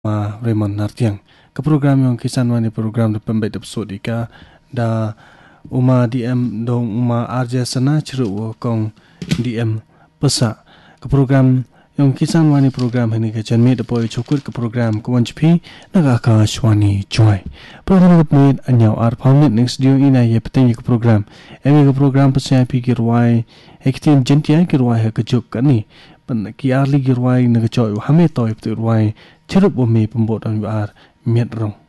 Raymond Nartiang ke program yang kisan wani program de pembet episode ka da uma DM dong uma arja sana ceru kong DM pesa ke program yang kisan wani program ini ke janme de poi cukur ke program ko wanjpi naga ka shwani joy program mit anyau ar phaunet next dio ina ye peteng ke program emi ke program pesa pi kirwai ektin jentia kirwai ke jok kani pen ki arli kirwai naga choy hame toy kirwai cerup bumi pembot ang ar miet rong